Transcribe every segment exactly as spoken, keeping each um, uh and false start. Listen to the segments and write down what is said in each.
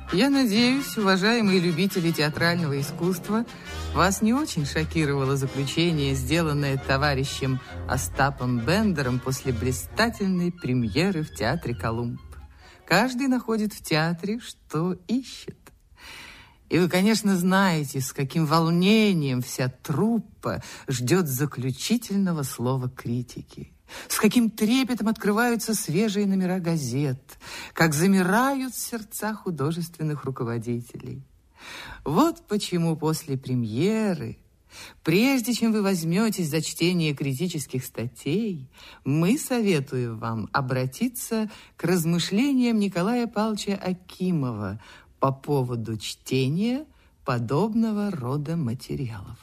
Я надеюсь, уважаемые любители театрального искусства, вас не очень шокировало заключение, сделанное товарищем Остапом Бендером после блистательной премьеры в театре «Колумб». Каждый находит в театре, что ищет. И вы, конечно, знаете, с каким волнением вся труппа ждет заключительного слова критики. С каким трепетом открываются свежие номера газет, как замирают сердца художественных руководителей. Вот почему после премьеры, прежде чем вы возьметесь за чтение критических статей, мы советуем вам обратиться к размышлениям Николая Павловича Акимова по поводу чтения подобного рода материалов.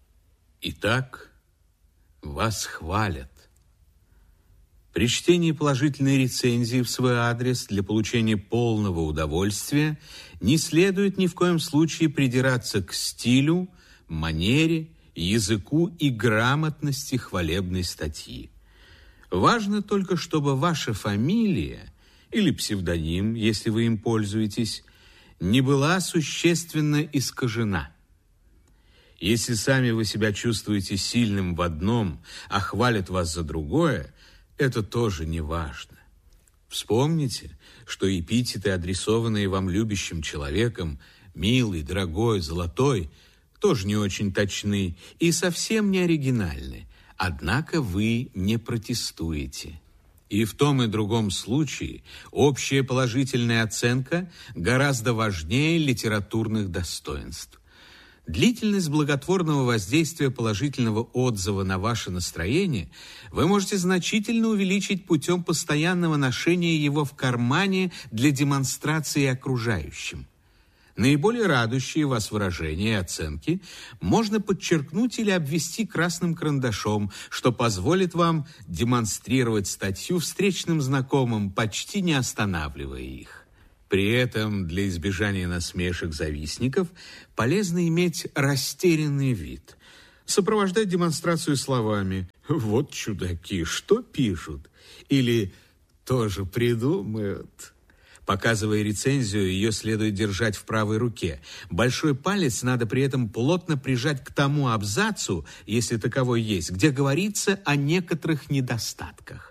Итак, вас хвалят. При чтении положительной рецензии в свой адрес для получения полного удовольствия не следует ни в коем случае придираться к стилю, манере, языку и грамотности хвалебной статьи. Важно только, чтобы ваша фамилия или псевдоним, если вы им пользуетесь, не была существенно искажена. Если сами вы себя чувствуете сильным в одном, а хвалят вас за другое, это тоже не важно. Вспомните, что эпитеты, адресованные вам любящим человеком, милый, дорогой, золотой, тоже не очень точны и совсем не оригинальны, однако вы не протестуете. И в том и другом случае общая положительная оценка гораздо важнее литературных достоинств. Длительность благотворного воздействия положительного отзыва на ваше настроение вы можете значительно увеличить путем постоянного ношения его в кармане для демонстрации окружающим. Наиболее радующие вас выражения и оценки можно подчеркнуть или обвести красным карандашом, что позволит вам демонстрировать статью встречным знакомым, почти не останавливая их. При этом для избежания насмешек завистников полезно иметь растерянный вид, сопровождать демонстрацию словами «вот чудаки, что пишут?» или «тоже придумают». Показывая рецензию, ее следует держать в правой руке. Большой палец надо при этом плотно прижать к тому абзацу, если таковой есть, где говорится о некоторых недостатках.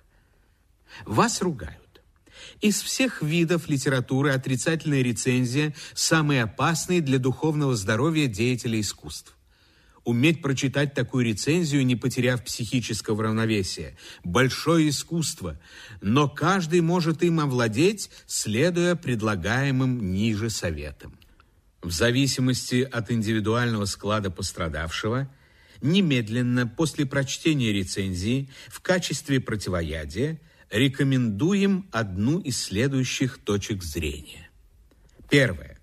Вас ругают. Из всех видов литературы отрицательная рецензия самый опасный для духовного здоровья деятеля искусств. Уметь прочитать такую рецензию, не потеряв психического равновесия, большое искусство, но каждый может им овладеть, следуя предлагаемым ниже советам. В зависимости от индивидуального склада пострадавшего, немедленно после прочтения рецензии в качестве противоядия рекомендуем одну из следующих точек зрения. Первое.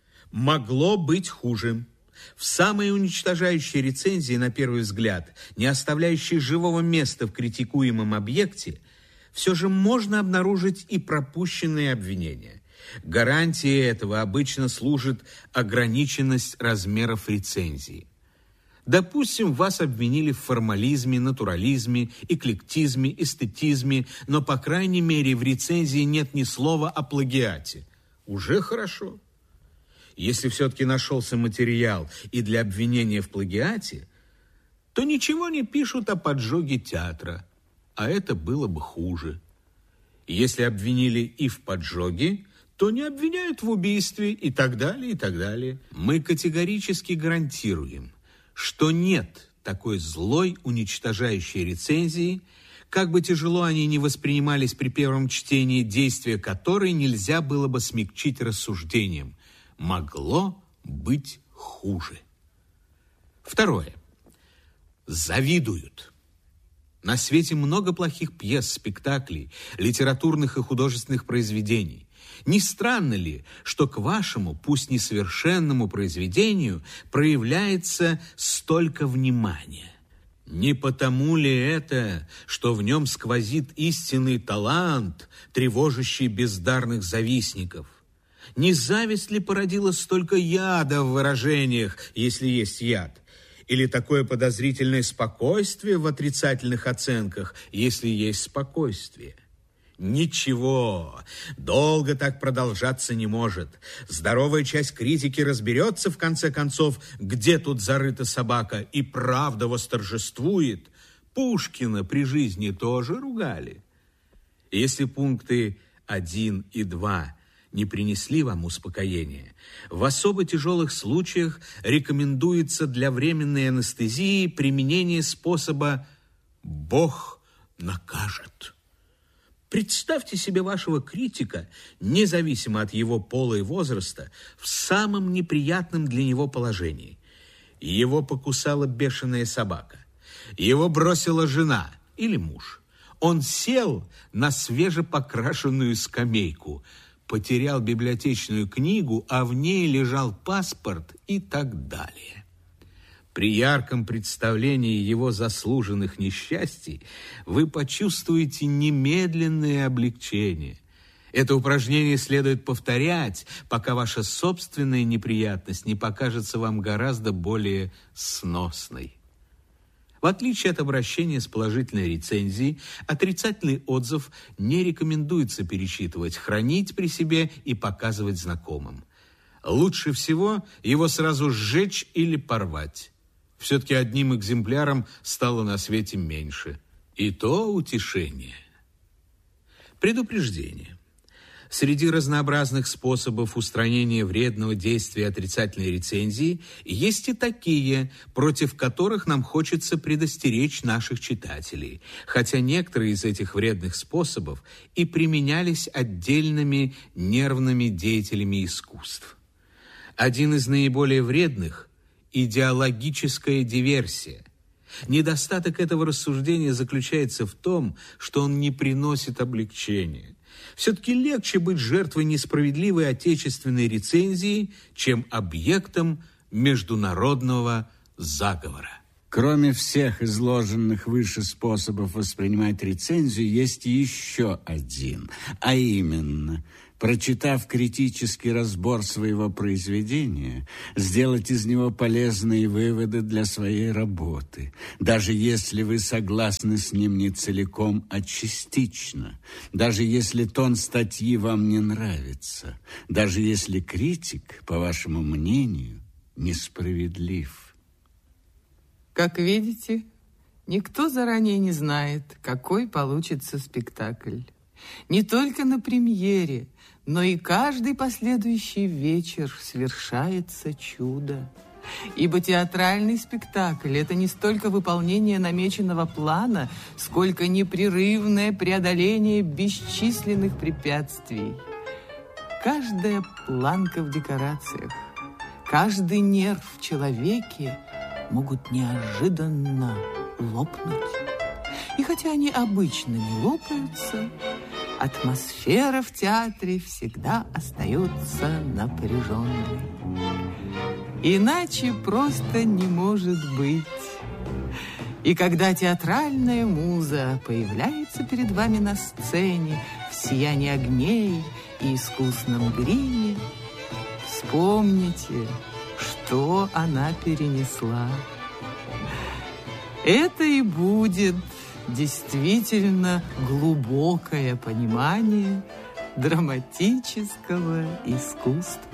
Могло быть хуже. В самой уничтожающей рецензии, на первый взгляд, не оставляющей живого места в критикуемом объекте, все же можно обнаружить и пропущенные обвинения. Гарантией этого обычно служит ограниченность размеров рецензии. Допустим, вас обвинили в формализме, натурализме, эклектизме, эстетизме, но, по крайней мере, в рецензии нет ни слова о плагиате. Уже хорошо. Если все-таки нашелся материал и для обвинения в плагиате, то ничего не пишут о поджоге театра, а это было бы хуже. Если обвинили и в поджоге, то не обвиняют в убийстве и так далее, и так далее. Мы категорически гарантируем, что нет такой злой, уничтожающей рецензии, как бы тяжело они ни воспринимались при первом чтении, действия которой нельзя было бы смягчить рассуждением. Могло быть хуже. Второе. Завидуют. На свете много плохих пьес, спектаклей, литературных и художественных произведений. Не странно ли, что к вашему, пусть несовершенному произведению проявляется столько внимания? Не потому ли это, что в нем сквозит истинный талант, тревожащий бездарных завистников? Не зависть ли породила столько яда в выражениях, если есть яд? Или такое подозрительное спокойствие в отрицательных оценках, если есть спокойствие? Ничего, долго так продолжаться не может. Здоровая часть критики разберется, в конце концов, где тут зарыта собака, и правда восторжествует. Пушкина при жизни тоже ругали. Если пункты один и два не принесли вам успокоения, в особо тяжелых случаях рекомендуется для временной анестезии применение способа «Бог накажет». Представьте себе вашего критика, независимо от его пола и возраста, в самом неприятном для него положении. Его покусала бешеная собака, его бросила жена или муж. Он сел на свежепокрашенную скамейку, потерял библиотечную книгу, а в ней лежал паспорт и так далее. При ярком представлении его заслуженных несчастий вы почувствуете немедленное облегчение. Это упражнение следует повторять, пока ваша собственная неприятность не покажется вам гораздо более сносной. В отличие от обращения с положительной рецензией, отрицательный отзыв не рекомендуется перечитывать, хранить при себе и показывать знакомым. Лучше всего его сразу сжечь или порвать. Все-таки одним экземпляром стало на свете меньше. И то утешение. Предупреждение. Среди разнообразных способов устранения вредного действия отрицательной рецензии есть и такие, против которых нам хочется предостеречь наших читателей, хотя некоторые из этих вредных способов и применялись отдельными нервными деятелями искусств. Один из наиболее вредных – идеологическая диверсия. Недостаток этого рассуждения заключается в том, что он не приносит облегчения. Все-таки легче быть жертвой несправедливой отечественной рецензии, чем объектом международного заговора. Кроме всех изложенных выше способов воспринимать рецензию, есть еще один, а именно – прочитав критический разбор своего произведения, сделать из него полезные выводы для своей работы, даже если вы согласны с ним не целиком, а частично, даже если тон статьи вам не нравится, даже если критик, по вашему мнению, несправедлив. Как видите, никто заранее не знает, какой получится спектакль. Не только на премьере, но и каждый последующий вечер свершается чудо. Ибо театральный спектакль – это не столько выполнение намеченного плана, сколько непрерывное преодоление бесчисленных препятствий. Каждая планка в декорациях, каждый нерв в человеке могут неожиданно лопнуть. И хотя они обычно не лопаются, атмосфера в театре всегда остается напряженной. Иначе просто не может быть. И когда театральная муза появляется перед вами на сцене в сиянии огней и искусном гриме, вспомните, что она перенесла. Это и будет действительно глубокое понимание драматического искусства.